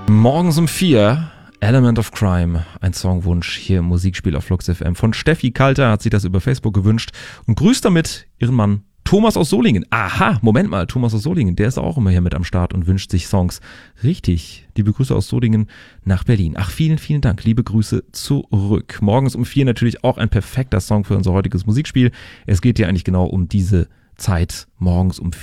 Morgens um 4, Element of Crime, ein Songwunsch hier im Musikspiel auf Flux FM. Von Steffi Kalter hat sich das über Facebook gewünscht und grüßt damit ihren Mann Thomas aus Solingen. Aha, Moment mal, Thomas aus Solingen, der ist auch immer hier mit am Start und wünscht sich Songs. Richtig, liebe Grüße aus Solingen nach Berlin. Ach, vielen, vielen Dank, liebe Grüße zurück. Morgens um 4 natürlich auch ein perfekter Song für unser heutiges Musikspiel. Es geht ja eigentlich genau um diese Zeit morgens um 4.